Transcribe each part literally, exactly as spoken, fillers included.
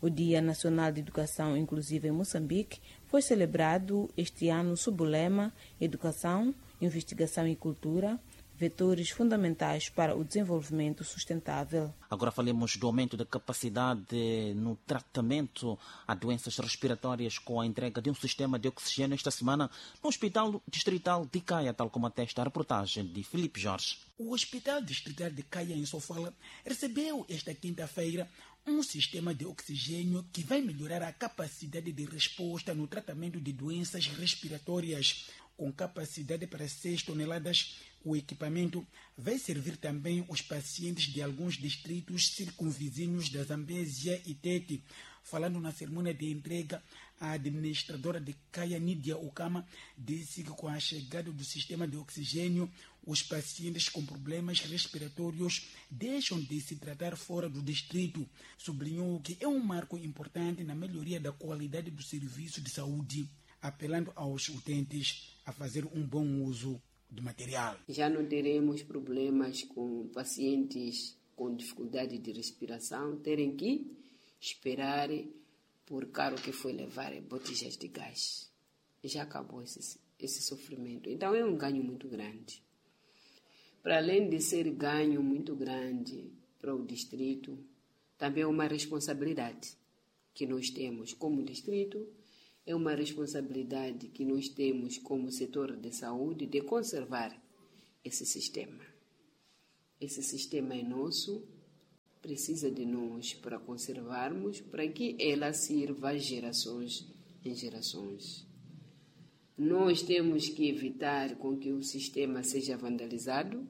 O Dia Nacional de Educação Inclusiva em Moçambique foi celebrado este ano sob o lema Educação, Investigação e Cultura, vetores fundamentais para o desenvolvimento sustentável. Agora falemos do aumento da capacidade no tratamento a doenças respiratórias com a entrega de um sistema de oxigênio esta semana no Hospital Distrital de Caia, tal como atesta a reportagem de Filipe Jorge. O Hospital Distrital de Caia, em Sofala, recebeu esta quinta-feira um sistema de oxigênio que vai melhorar a capacidade de resposta no tratamento de doenças respiratórias. Com capacidade para seis toneladas, o equipamento vai servir também os pacientes de alguns distritos circunvizinhos da Zambésia e Tete. Falando na cerimônia de entrega, a administradora de Caia, Nídia Okama, disse que com a chegada do sistema de oxigênio, os pacientes com problemas respiratórios deixam de se tratar fora do distrito. Sublinhou que é um marco importante na melhoria da qualidade do serviço de saúde, apelando aos utentes a fazer um bom uso do material. Já não teremos problemas com pacientes com dificuldade de respiração terem que esperar por carro que foi levar botijas de gás. Já acabou esse, esse sofrimento. Então é um ganho muito grande. Para além de ser ganho muito grande para o distrito, também é uma responsabilidade que nós temos como distrito. É uma responsabilidade que nós temos como setor de saúde de conservar esse sistema. Esse sistema é nosso, precisa de nós para conservarmos, para que ela sirva gerações em gerações. Nós temos que evitar com que o sistema seja vandalizado.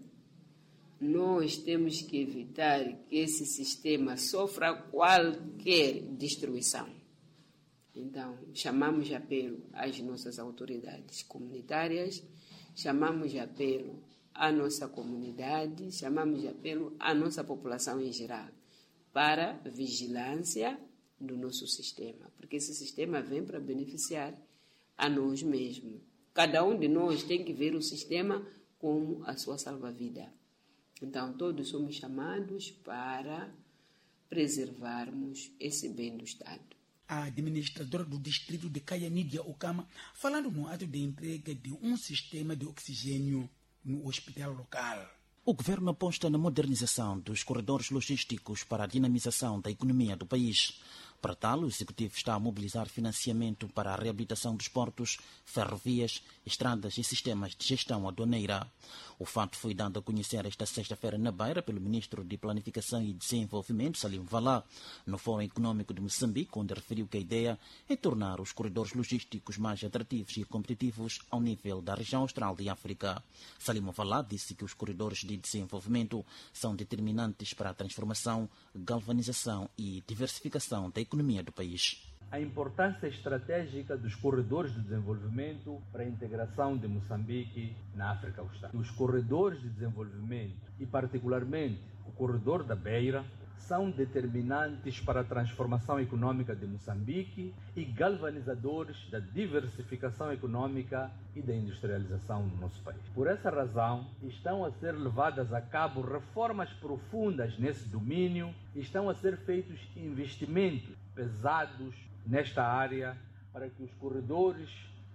Nós temos que evitar que esse sistema sofra qualquer destruição. Então, chamamos de apelo às nossas autoridades comunitárias, chamamos de apelo à nossa comunidade, chamamos de apelo à nossa população em geral, para vigilância do nosso sistema, porque esse sistema vem para beneficiar a nós mesmos. Cada um de nós tem que ver o sistema como a sua salva-vida. Então, todos somos chamados para preservarmos esse bem do Estado. A administradora do distrito de Caia, Nídia Okama, falando no ato de entrega de um sistema de oxigênio no hospital local. O governo aposta na modernização dos corredores logísticos para a dinamização da economia do país. Para tal, o Executivo está a mobilizar financiamento para a reabilitação dos portos, ferrovias, estradas e sistemas de gestão aduaneira. O fato foi dado a conhecer esta sexta-feira na Beira pelo Ministro de Planificação e Desenvolvimento, Salim Valá, no Fórum Econômico de Moçambique, onde referiu que a ideia é tornar os corredores logísticos mais atrativos e competitivos ao nível da região austral de África. Salim Valá disse que os corredores de desenvolvimento são determinantes para a transformação, galvanização e diversificação da economia do país. A importância estratégica dos corredores de desenvolvimento para a integração de Moçambique na África Austral. Os corredores de desenvolvimento, e particularmente o corredor da Beira, são determinantes para a transformação econômica de Moçambique e galvanizadores da diversificação econômica e da industrialização no nosso país. Por essa razão, estão a ser levadas a cabo reformas profundas nesse domínio, estão a ser feitos investimentos pesados nesta área para que os corredores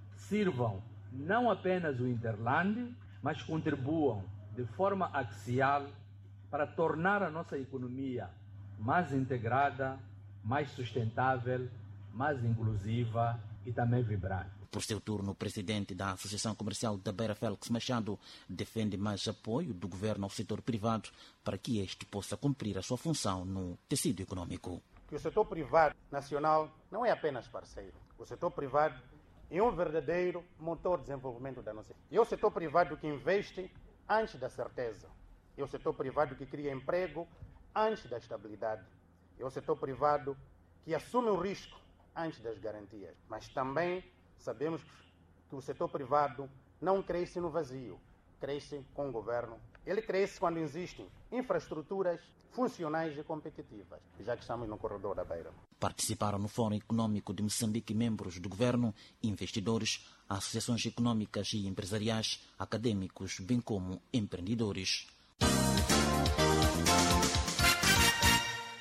sirvam não apenas o Interland, mas contribuam de forma axial para tornar a nossa economia mais integrada, mais sustentável, mais inclusiva e também vibrante. Por seu turno, o presidente da Associação Comercial da Beira, Félix Machado, defende mais apoio do governo ao setor privado para que este possa cumprir a sua função no tecido econômico. Que o setor privado nacional não é apenas parceiro. O setor privado é um verdadeiro motor de desenvolvimento da nossa. É o setor privado que investe antes da certeza. É o setor privado que cria emprego antes da estabilidade. É o setor privado que assume o risco antes das garantias. Mas também sabemos que o setor privado não cresce no vazio, cresce com o governo. Ele cresce quando existem infraestruturas funcionais e competitivas, já que estamos no corredor da Beira. Participaram no Fórum Econômico de Moçambique membros do governo, investidores, associações econômicas e empresariais, acadêmicos, bem como empreendedores.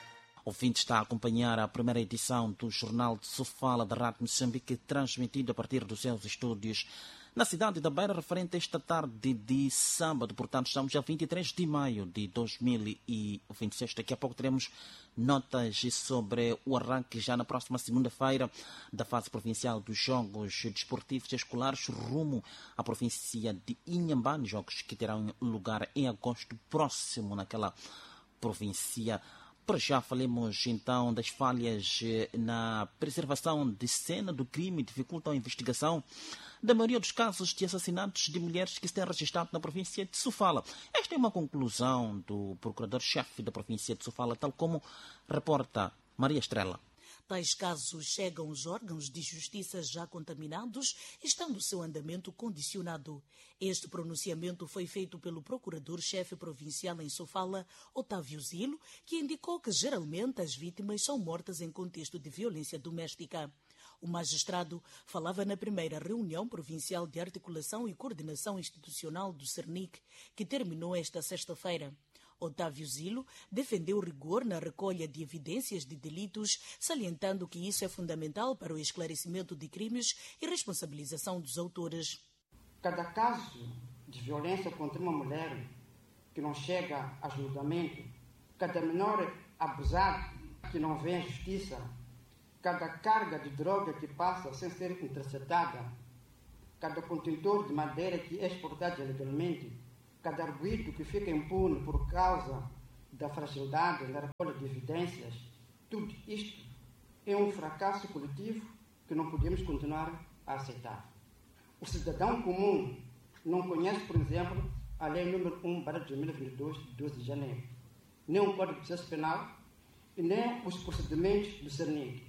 O ouvinte está a acompanhar a primeira edição do Jornal de Sofala da Rádio Moçambique, transmitido a partir dos seus estúdios na cidade da Beira, referente a esta tarde de sábado. Portanto, estamos a vinte e três de maio de dois mil e vinte e seis. Daqui a pouco teremos notas sobre o arranque já na próxima segunda-feira da fase provincial dos Jogos Desportivos Escolares rumo à província de Inhambane, jogos que terão lugar em agosto próximo naquela província. Para já falemos então das falhas na preservação de cena do crime, dificultam a investigação da maioria dos casos de assassinatos de mulheres que se têm registrado na província de Sofala. Esta é uma conclusão do procurador-chefe da província de Sofala, tal como reporta Maria Estrela. Tais casos chegam aos órgãos de justiça já contaminados, estando o seu andamento condicionado. Este pronunciamento foi feito pelo procurador-chefe provincial em Sofala, Otávio Zilo, que indicou que geralmente as vítimas são mortas em contexto de violência doméstica. O magistrado falava na primeira reunião provincial de articulação e coordenação institucional do CERNIC, que terminou esta sexta-feira. Otávio Zilo defendeu rigor na recolha de evidências de delitos, salientando que isso é fundamental para o esclarecimento de crimes e responsabilização dos autores. Cada caso de violência contra uma mulher que não chega a julgamento, cada menor abusado que não vem à justiça, cada carga de droga que passa sem ser interceptada, cada contentor de madeira que é exportado ilegalmente, cada arguido que fica impune por causa da fragilidade na recolha de evidências, tudo isto é um fracasso coletivo que não podemos continuar a aceitar. O cidadão comum não conhece, por exemplo, a Lei número um barra dois mil e vinte e dois, de doze de janeiro, nem o Código de Processo Penal e nem os procedimentos do CERNIC,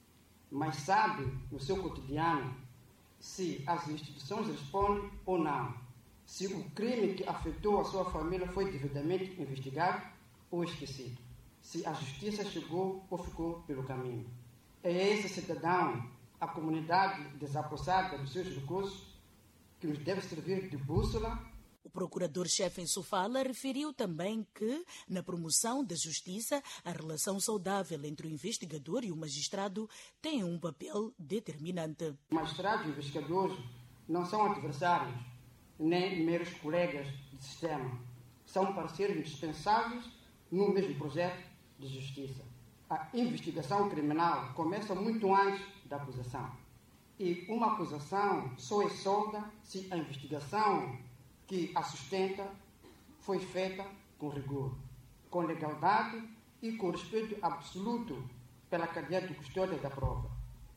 mas sabe no seu cotidiano se as instituições respondem ou não, se o crime que afetou a sua família foi devidamente investigado ou esquecido, se a justiça chegou ou ficou pelo caminho. É esse cidadão, a comunidade desapossada dos seus recursos, que nos deve servir de bússola. O procurador-chefe em Sofala referiu também que, na promoção da justiça, a relação saudável entre o investigador e o magistrado tem um papel determinante. Magistrados e investigadores não são adversários, nem meros colegas de sistema. São parceiros indispensáveis no mesmo projeto de justiça. A investigação criminal começa muito antes da acusação. E uma acusação só é solta se a investigação que a sustenta foi feita com rigor, com legalidade e com respeito absoluto pela cadeia de custódia da prova.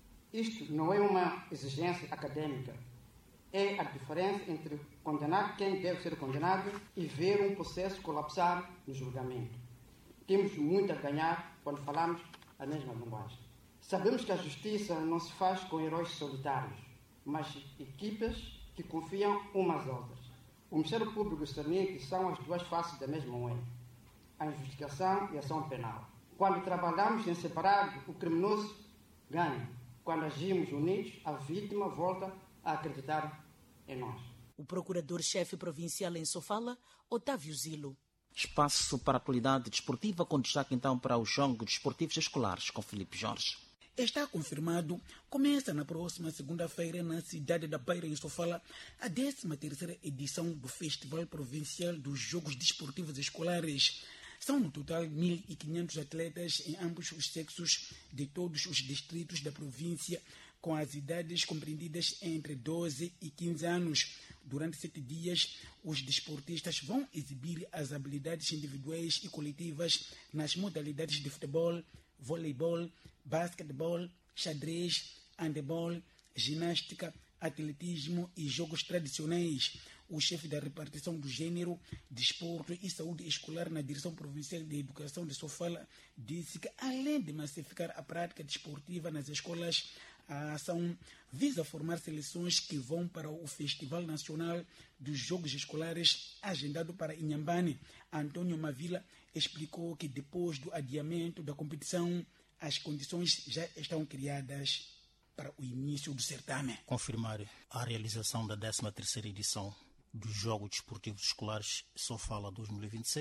Isto não é uma exigência acadêmica. É a diferença entre condenar quem deve ser condenado e ver um processo colapsar no julgamento. Temos muito a ganhar quando falamos a mesma linguagem. Sabemos que a justiça não se faz com heróis solitários, mas equipas que confiam umas às outras. O Ministério Público e o CERNIC são as duas faces da mesma moeda, a investigação e a ação penal. Quando trabalhamos em separado, o criminoso ganha. Quando agimos unidos, a vítima volta a acreditar em nós. O procurador-chefe provincial em Sofala, Otávio Zilo. Espaço para a atualidade desportiva, com destaque então para os Jogos Desportivos Escolares, com Filipe Jorge. Está confirmado, começa na próxima segunda-feira na cidade da Beira, em Sofala, a décima terceira edição do Festival Provincial dos Jogos Desportivos Escolares. São no total mil e quinhentos atletas em ambos os sexos de todos os distritos da província, com as idades compreendidas entre doze e quinze anos. Durante sete dias, os desportistas vão exibir as habilidades individuais e coletivas nas modalidades de futebol, voleibol, basquetebol, xadrez, handebol, ginástica, atletismo e jogos tradicionais. O chefe da repartição do Gênero, Desporto e Saúde Escolar na Direção Provincial de Educação de Sofala disse que, além de massificar a prática desportiva nas escolas, a ação visa formar seleções que vão para o Festival Nacional dos Jogos Escolares, agendado para Inhambane. Antônio Mavila explicou que, depois do adiamento da competição, as condições já estão criadas para o início do certame. Confirmar a realização da décima terceira edição dos Jogos Desportivos Escolares Sofala dois mil e vinte e seis,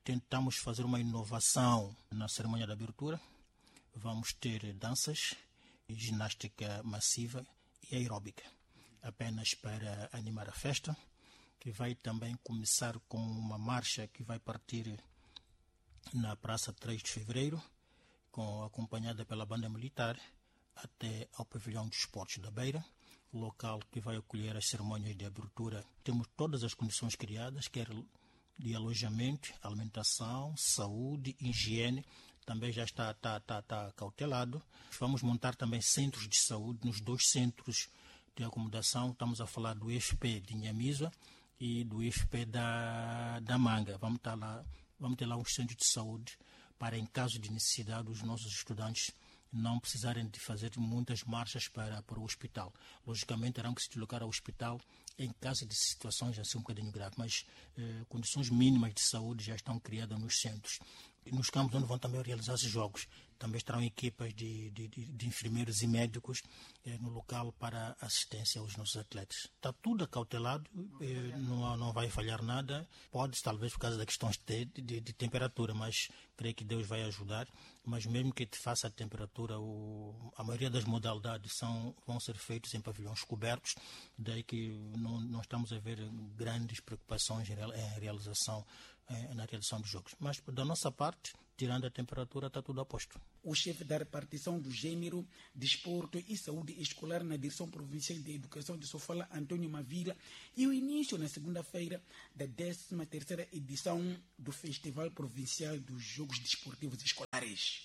tentamos fazer uma inovação na cerimônia de abertura. Vamos ter danças, ginástica massiva e aeróbica, apenas para animar a festa, que vai também começar com uma marcha que vai partir na Praça três de Fevereiro, com, acompanhada pela banda militar, até ao Pavilhão dos Esportes da Beira, local que vai acolher as cerimônias de abertura. Temos todas as condições criadas, quer de alojamento, alimentação, saúde, higiene, também já está, está, está, está cautelado. Vamos montar também centros de saúde nos dois centros de acomodação. Estamos a falar do I F P de Inhamizwa e do I F P da, da Manga. Vamos, estar lá, vamos ter lá um centro de saúde para, em caso de necessidade, os nossos estudantes não precisarem de fazer muitas marchas para, para o hospital. Logicamente, terão que se deslocar ao hospital em caso de situações assim um bocadinho graves, mas eh, condições mínimas de saúde já estão criadas nos centros. E nos campos onde vão também realizar-se jogos, também estarão equipas de, de, de, de enfermeiros e médicos eh, no local para assistência aos nossos atletas. Está tudo acautelado, eh, não, não vai falhar nada. Pode, talvez, por causa da questão de, de, de temperatura, mas creio que Deus vai ajudar. Mas mesmo que te faça a temperatura, o, a maioria das modalidades são, vão ser feitas em pavilhões cobertos, daí que não, não estamos a ver grandes preocupações em, em realização, em, na realização dos jogos. Mas, da nossa parte, tirando a temperatura, está tudo a posto. O chefe da repartição do Gênero, Desporto e Saúde Escolar na Direção Provincial de Educação de Sofala, Antônio Mavira, e o início na segunda-feira da décima terceira edição do Festival Provincial dos Jogos Desportivos Escolares.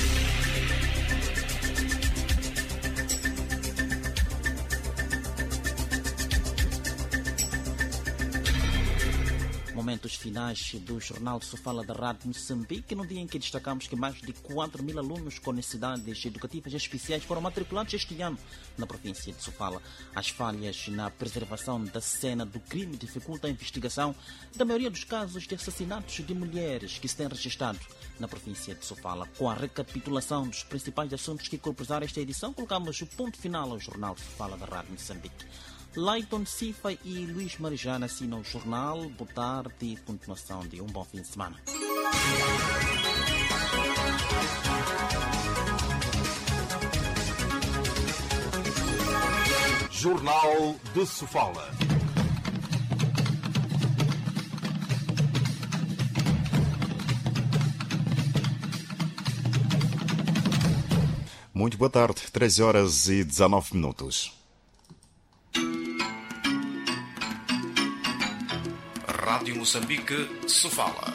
Momentos finais do Jornal de Sofala da Rádio Moçambique, no dia em que destacamos que mais de quatro mil alunos com necessidades educativas especiais foram matriculados este ano na província de Sofala. As falhas na preservação da cena do crime dificultam a investigação da maioria dos casos de assassinatos de mulheres que se têm registrado na província de Sofala. Com a recapitulação dos principais assuntos que corporaram esta edição, colocamos o ponto final ao Jornal de Sofala da Rádio Moçambique. Leiton Sifa e Luís Marijana assinam o jornal. Boa tarde e continuação de um bom fim de semana. Jornal de Sofala. Muito boa tarde, treze horas e dezanove minutos. Rádio Moçambique, Sofala.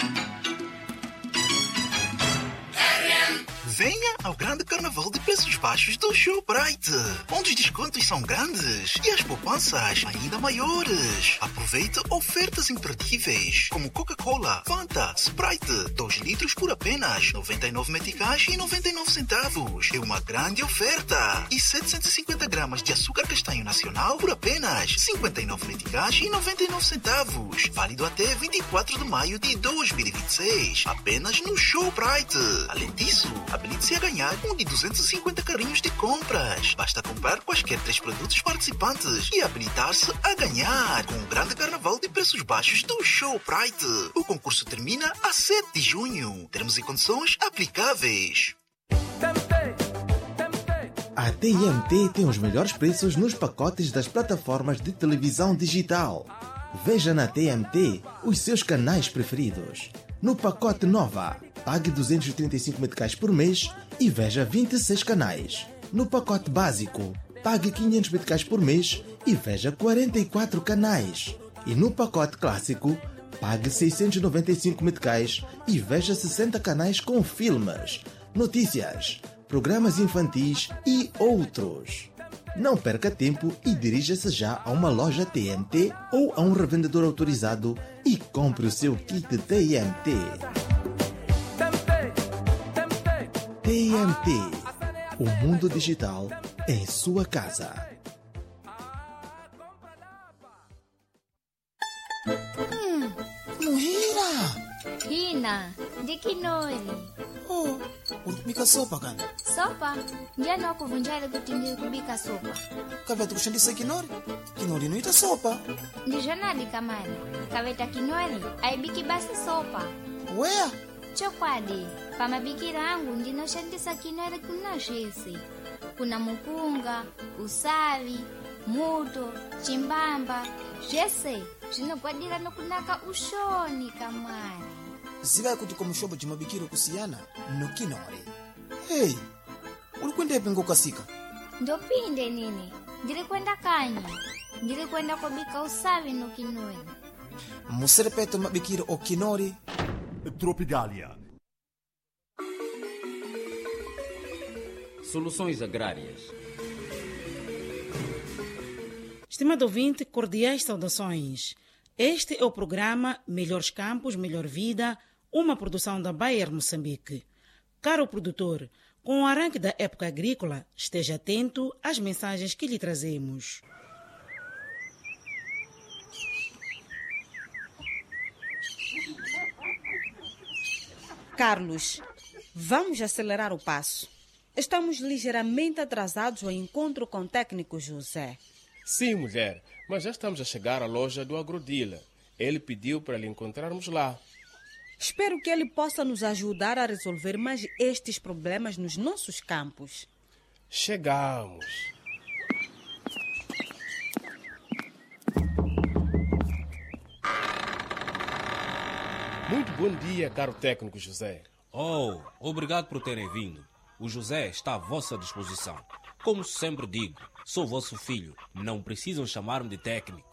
Venha ao grande carnaval de preços baixos do Shoprite, onde os descontos são grandes e as poupanças ainda maiores. Aproveite ofertas imperdíveis, como Coca-Cola, Fanta, Sprite, dois litros por apenas noventa e nove meticais e noventa e nove centavos. É uma grande oferta. E setecentos e cinquenta gramas de açúcar castanho nacional por apenas cinquenta e nove meticais e noventa e nove centavos. Válido até vinte e quatro de maio de dois mil e vinte e seis. Apenas no Shoprite. Além disso, habilite-se a ganhar um de duzentos e cinquenta carrinhos de compras. Basta comprar quaisquer três produtos participantes e habilitar-se a ganhar com o grande carnaval de preços baixos do Shoprite. O concurso termina a sete de junho. Termos e condições aplicáveis. A T M T tem os melhores preços nos pacotes das plataformas de televisão digital. Veja na T M T os seus canais preferidos. No pacote Nova, pague duzentos e trinta e cinco meticais por mês e veja vinte e seis canais. No pacote básico, pague quinhentos meticais por mês e veja quarenta e quatro canais. E no pacote clássico, pague seiscentos e noventa e cinco meticais e veja sessenta canais com filmes, notícias, programas infantis e outros. Não perca tempo e dirija-se já a uma loja T M T ou a um revendedor autorizado e compre o seu kit T M T. T M T, o mundo digital em sua casa. Hum, Muhira! Hina, de que nori? Oh, urikubika sopa kana? Sopa? Njani wakuvunjale kuti ndiri kubika sopa? Kaveta kushandisa kinori? Kinori inoita sopa. Ndijonadi kamari. Kaveta kinori, aibiki basi sopa. Wea? Chokwadi, pamabikira angu ndinoshandisa kinori kuna jese. Kuna mupunga, usavi, muto, chimbamba, jese. Zvinogwadira nokunaka ushoni kamari. Ziva kuti komushobo chimabikiro kusiyana no kinori. Hey, ulikwendepi ngokasika? Ndopinde nini? Ndiri kwenda kanyi. Ndiri kwenda kubika usavi no kinori. Muserepeto mabikiro o kinori Tropigália. Soluções agrárias. Estimado ouvinte, cordiais saudações. Este é o programa Melhores Campos, Melhor Vida, uma produção da Bayer Moçambique. Caro produtor, com o arranque da época agrícola, esteja atento às mensagens que lhe trazemos. Carlos, vamos acelerar o passo. Estamos ligeiramente atrasados ao encontro com o técnico José. Sim, mulher, mas já estamos a chegar à loja do Agrodila. Ele pediu para lhe encontrarmos lá. Espero que ele possa nos ajudar a resolver mais estes problemas nos nossos campos. Chegamos. Muito bom dia, caro técnico José. Oh, obrigado por terem vindo. O José está à vossa disposição. Como sempre digo, sou vosso filho. Não precisam chamar-me de técnico.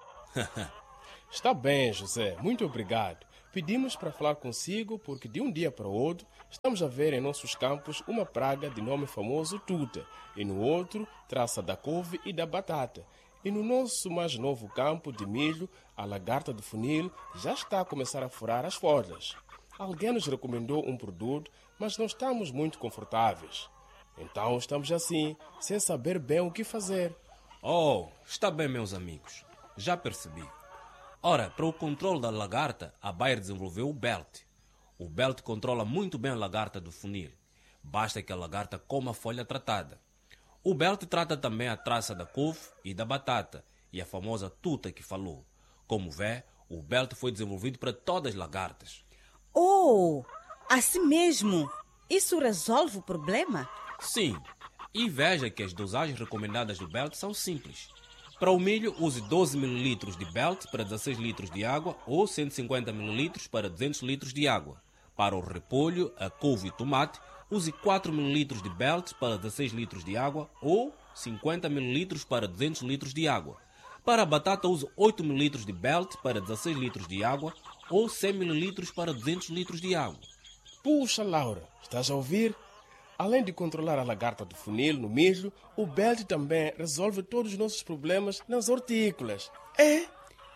Está bem, José. Muito obrigado. Pedimos para falar consigo porque de um dia para o outro estamos a ver em nossos campos uma praga de nome famoso tuta e no outro traça da couve e da batata. E no nosso mais novo campo de milho, a lagarta do funil já está a começar a furar as folhas. Alguém nos recomendou um produto, mas não estamos muito confortáveis. Então estamos assim, sem saber bem o que fazer. Oh, está bem, meus amigos. Já percebi. Ora, para o controle da lagarta, a Bayer desenvolveu o Belt. O Belt controla muito bem a lagarta do funil. Basta que a lagarta coma a folha tratada. O Belt trata também a traça da couve e da batata e a famosa tuta que falou. Como vê, o Belt foi desenvolvido para todas as lagartas. Oh, assim mesmo? Isso resolve o problema? Sim, e veja que as dosagens recomendadas do Belt são simples. Para o milho, use doze mililitros de Belt para dezesseis litros de água ou cento e cinquenta mililitros para duzentos litros de água. Para o repolho, a couve e tomate, use quatro mililitros de Belt para dezesseis litros de água ou cinquenta mililitros para duzentos litros de água. Para a batata, use oito mililitros de Belt para dezesseis litros de água ou cem mililitros para duzentos litros de água. Puxa, Laura, estás a ouvir? Além de controlar a lagarta do funil no milho, o Belt também resolve todos os nossos problemas nas hortícolas. É?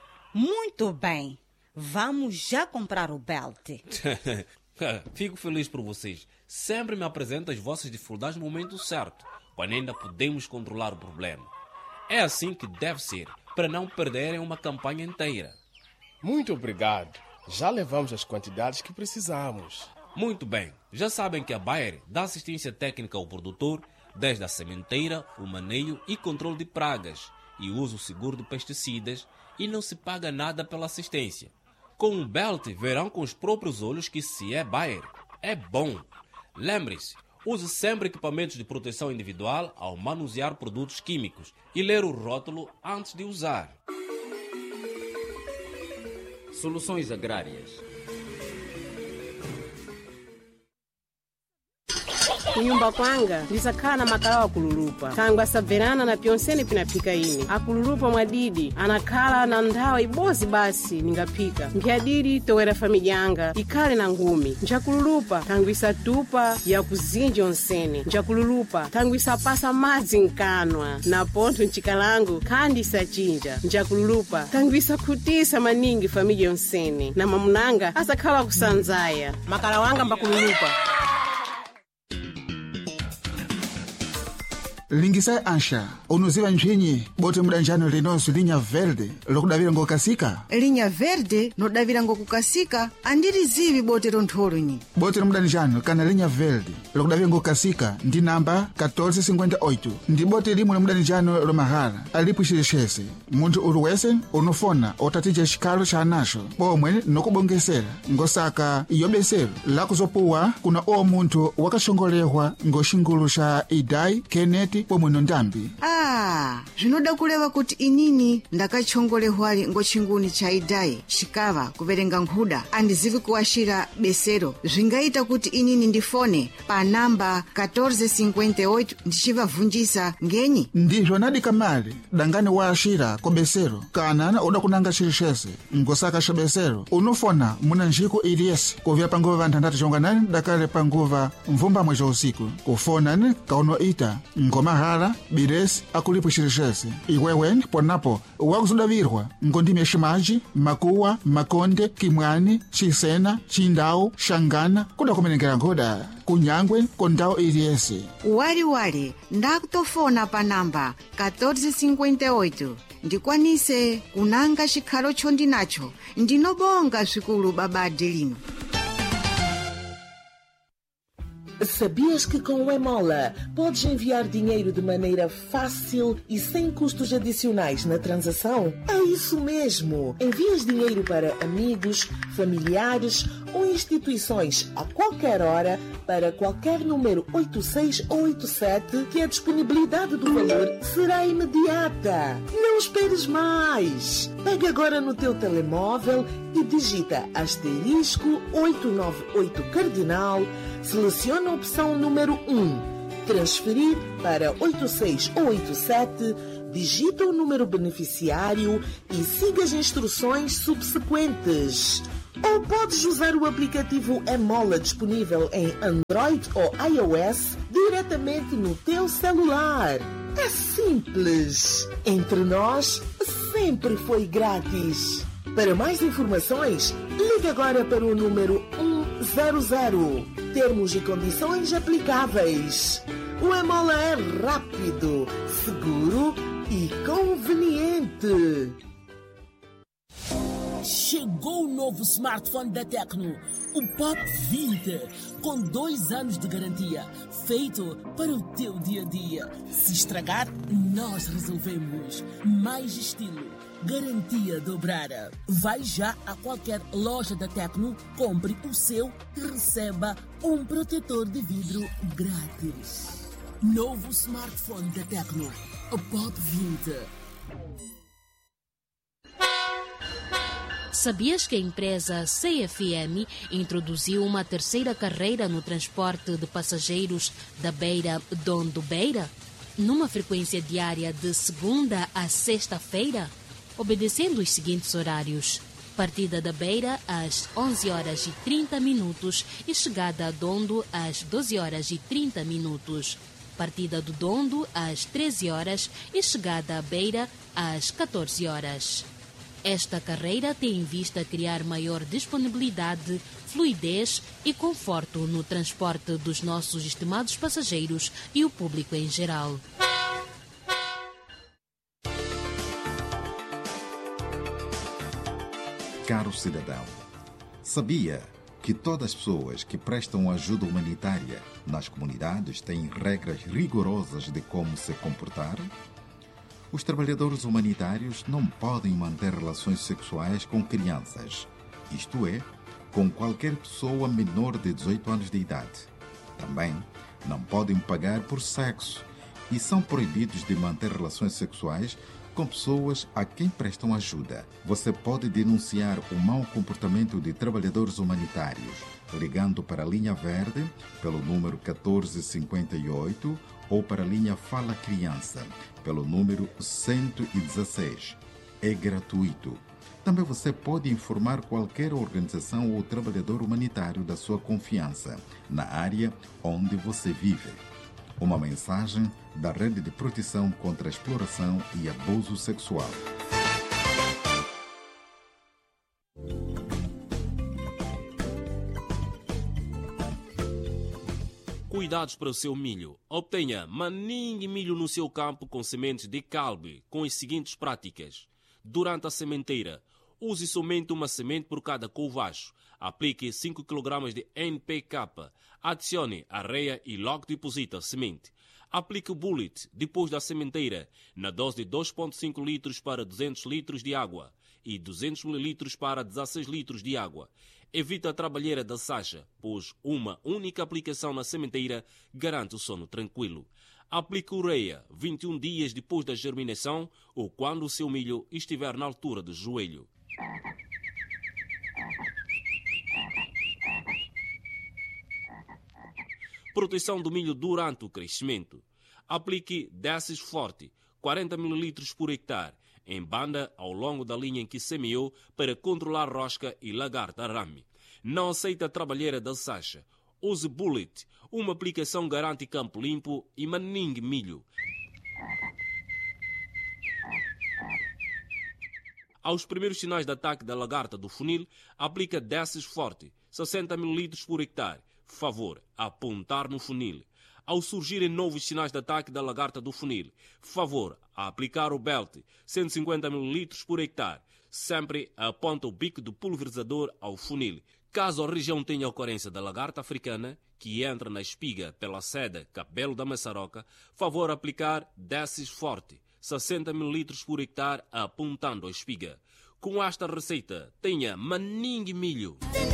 Muito bem. Vamos já comprar o Belt. Fico feliz por vocês. Sempre me apresentam as vossas dificuldades no momento certo, quando ainda podemos controlar o problema. É assim que deve ser, para não perderem uma campanha inteira. Muito obrigado. Já levamos as quantidades que precisamos. Muito bem. Já sabem que a Bayer dá assistência técnica ao produtor, desde a sementeira, o maneio e controle de pragas, e uso seguro de pesticidas, e não se paga nada pela assistência. Com o Belt, verão com os próprios olhos que se é Bayer, é bom. Lembre-se, use sempre equipamentos de proteção individual ao manusear produtos químicos e ler o rótulo antes de usar. Soluções agrárias. Kunyumba kwanga ndisakhala na makala wa kululupa tangu asabverana na pyonsene pinaphika ine akululupa mwadidi anakhala na nthawa ibodzi basi ningaphika mphiyadidi towera familya yanga ikhale na ngumi nchakululupa tangu isatupa ya kuzinji onsene nchakululupa tangu isapasa madzi nkanwa na pontho ncikalango khandi isachinja nchakululupa tangu isakhutisa maningi familya yonsene na mamunanga asakhala kusanzaya makala wanga mbakululupa. lingisai ansha unuziva nchinyi bote mudanjano linoso linha verde lokudavira ngokasika linha verde nodavira ngokukasika andirizivi bote rontholo nyi bote mudanjano kana linha verde lokudavira ngokasika ndi namba catorze cinquenta e oito ndi bote limwe la mudanjano lomahala alipo xilexese munthu uliwese unofona otatija xikalo xa anaxo pomwe nokubongesera ngosaka yobesero lakuzopuwa kuna o munthu wakaxongolehwa ngoxingulu xa idai keneti pomwe nondambi. Ah, zvinoda kuleva kuti inini ndakachongolehwali ngochinguni cha idai xikava kuverenga nkhuda andizivi kuwashira besero zvingaita kuti inini ndifone pa namba catorze cinquenta e oito ndichivavunjisa ngenyi ndizvo nadika mali dangani waashira ko besero kana udakunanga xilexese ngosaka xa besero unofona muna njiko iliyese kuvira panguva vanthandatu chonganani dakale panguva mvumba mweja usiku kufonani kaunoita ngomahala biresi akulipo xilexese iweweni ponapo wakuzudavirwa ngondime ximaji makuwa makonde kimwani xisena xindawu xangana kuda kumenekera nkhoda kunyangwe kondawu iliyese waliwali ndakutofona pa namba catorze cinquenta e oito ndikwanise kunanga xikhalo chondinacho ndinobonga zvikulu babadi lino. Sabias que com o Emola podes enviar dinheiro de maneira fácil e sem custos adicionais na transação? É isso mesmo! Envias dinheiro para amigos, familiares ou instituições a qualquer hora para qualquer número oito seis ou oito sete que a disponibilidade do valor será imediata. Não esperes mais! Pega agora no teu telemóvel e digita asterisco oitocentos e noventa e oito cardinal, seleciona a opção número um, transferir para oito seis ou oito sete, digita o número beneficiário e siga as instruções subsequentes. Ou podes usar o aplicativo Emola disponível em Android ou iOS diretamente no teu celular. É simples. Entre nós, sempre foi grátis. Para mais informações, ligue agora para o número um zero zero. Termos e condições aplicáveis. O Emola é rápido, seguro e conveniente. Chegou o novo smartphone da Tecno, o Pop vinte, com dois anos de garantia, feito para o teu dia a dia. Se estragar, nós resolvemos. Mais estilo, garantia dobrada. Vai já a qualquer loja da Tecno, compre o seu e receba um protetor de vidro grátis. Novo smartphone da Tecno, o Pop vinte. Sabias que a empresa C F M introduziu uma terceira carreira no transporte de passageiros da Beira-Dondo-Beira? Numa frequência diária de segunda a sexta-feira? Obedecendo os seguintes horários. Partida da Beira às onze horas e trinta minutos e chegada a Dondo às doze horas e trinta minutos. Partida do Dondo às treze horas e chegada à Beira às catorze horas. Esta carreira tem em vista criar maior disponibilidade, fluidez e conforto no transporte dos nossos estimados passageiros e o público em geral. Caro cidadão, sabia que todas as pessoas que prestam ajuda humanitária nas comunidades têm regras rigorosas de como se comportar? Os trabalhadores humanitários não podem manter relações sexuais com crianças, isto é, com qualquer pessoa menor de dezoito anos de idade. Também não podem pagar por sexo e são proibidos de manter relações sexuais com pessoas a quem prestam ajuda. Você pode denunciar o mau comportamento de trabalhadores humanitários ligando para a linha verde pelo número catorze cinquenta e oito ou para a linha Fala Criança pelo número cento e dezesseis. É gratuito. Também você pode informar qualquer organização ou trabalhador humanitário da sua confiança na área onde você vive. Uma mensagem da Rede de Proteção contra a Exploração e Abuso Sexual. Cuidados para o seu milho. Obtenha maningue milho no seu campo com sementes de calbe, com as seguintes práticas. Durante a sementeira, use somente uma semente por cada couvacho. Aplique cinco quilogramas de N P K. Adicione areia e logo deposite a semente. Aplique o bullet depois da sementeira, na dose de dois vírgula cinco litros para duzentos litros de água e duzentos mililitros para dezesseis litros de água. Evite a trabalheira da sacha, pois uma única aplicação na sementeira garante o sono tranquilo. Aplique ureia vinte e um dias depois da germinação ou quando o seu milho estiver na altura do joelho. Proteção do milho durante o crescimento. Aplique Desses Forte, quarenta mililitros por hectare, em banda ao longo da linha em que semeou para controlar rosca e lagarta arame. Não aceita a trabalheira da sacha. Use Bullet. Uma aplicação garante campo limpo e maningue milho. Aos primeiros sinais de ataque da lagarta do funil, aplica Desses Forte, sessenta mililitros por hectare. Favor, apontar no funil. Ao surgirem novos sinais de ataque da lagarta do funil, favor, a aplicar o Belt, cento e cinquenta mililitros por hectare. Sempre aponta o bico do pulverizador ao funil. Caso a região tenha ocorrência da lagarta africana, que entra na espiga pela seda cabelo da maçaroca, favor aplicar Desses Forte, sessenta mililitros por hectare, apontando a espiga. Com esta receita, tenha maningue milho.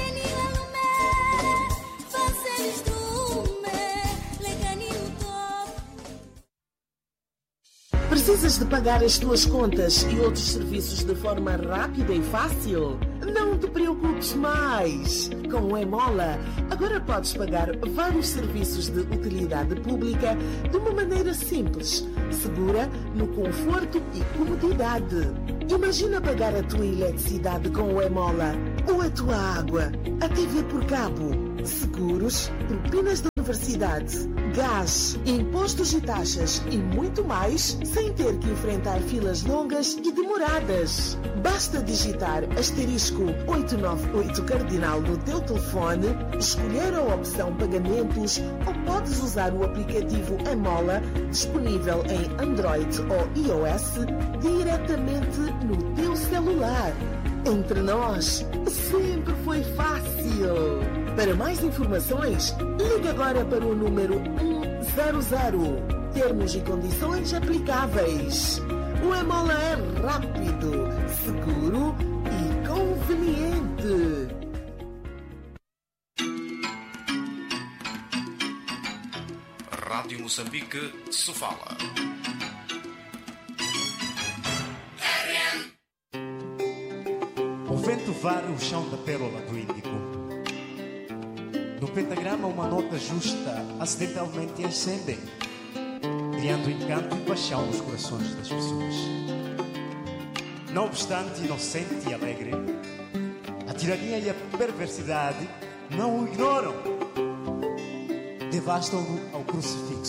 Precisas de pagar as tuas contas e outros serviços de forma rápida e fácil? Não te preocupes mais! Com o Emola, agora podes pagar vários serviços de utilidade pública de uma maneira simples, segura, no conforto e comodidade. Imagina pagar a tua eletricidade com o Emola, ou a tua água, a T V por cabo, seguros, propinas de universidade, gás, impostos e taxas e muito mais, sem ter que enfrentar filas longas e demoradas. Basta digitar asterisco oitocentos e noventa e oito cardinal no teu telefone, escolher a opção pagamentos ou podes usar o aplicativo Emola, disponível em Android ou iOS, diretamente no teu celular. Entre nós, sempre foi fácil. Para mais informações, ligue agora para o número um zero zero. Termos e condições aplicáveis. O Emola é rápido, seguro e conveniente. Rádio Moçambique, Sofala. O vento varre o chão da pérola do Índico. No pentagrama uma nota justa acidentalmente ascende, criando encanto e paixão nos corações das pessoas. Não obstante inocente e alegre, a tirania e a perversidade não o ignoram. Devastam-no ao crucifixo.